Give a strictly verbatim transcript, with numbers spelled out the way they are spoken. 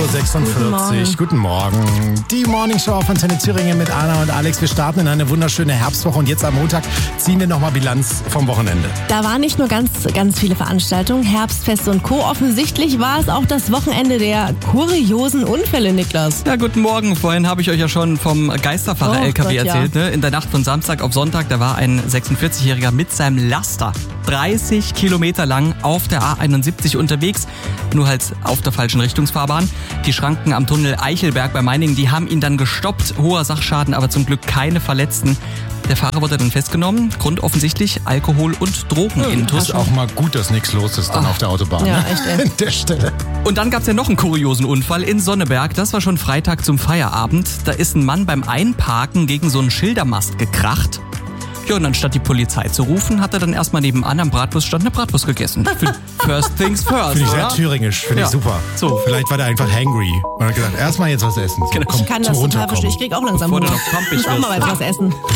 sechsundvierzig Uhr. Guten Morgen. Guten Morgen. Die Morningshow von Antenne Thüringen mit Anna und Alex. Wir starten in eine wunderschöne Herbstwoche und jetzt am Montag ziehen wir nochmal Bilanz vom Wochenende. Da waren nicht nur ganz, ganz viele Veranstaltungen, Herbstfeste und Co. Offensichtlich war es auch das Wochenende der kuriosen Unfälle, Niklas. Ja, guten Morgen. Vorhin habe ich euch ja schon vom Geisterfahrer-L K W oh Gott, erzählt. ja. Ne? In der Nacht von Samstag auf Sonntag, da war ein sechsundvierzigjähriger mit seinem Laster dreißig Kilometer lang auf der A einundsiebzig unterwegs, nur halt auf der falschen Richtungsfahrbahn. Die Schranken am Tunnel Eichelberg bei Meiningen, die haben ihn dann gestoppt. Hoher Sachschaden, aber zum Glück keine Verletzten. Der Fahrer wurde dann festgenommen. Grund offensichtlich Alkohol- und Drogenintus. Ist auch mal gut, dass nichts los ist dann Ach. auf der Autobahn. Ja, ne? echt, ey. An der Stelle. Und dann gab es ja noch einen kuriosen Unfall in Sonneberg. Das war schon Freitag zum Feierabend. Da ist ein Mann beim Einparken gegen so einen Schildermast gekracht. Ja, und anstatt die Polizei zu rufen, hat er dann erstmal nebenan am Bratwurststand eine Bratwurst gegessen. First things first, Finde ich sehr oder? thüringisch, finde Ja. ich super. So. Vielleicht war der einfach hangry und hat gesagt, erstmal jetzt was essen. So, Genau. komm, Ich kann zum das total Runterkommen. verstehen. Ich krieg auch langsam Bevor du Hunger. noch pampig Ich muss auch mal wirst. was essen.